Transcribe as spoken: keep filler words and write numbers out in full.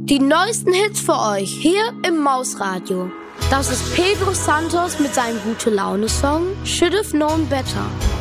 Die neuesten Hits für euch hier im Mausradio. Das ist Pedro Santos mit seinem Gute-Laune-Song Should've Known Better.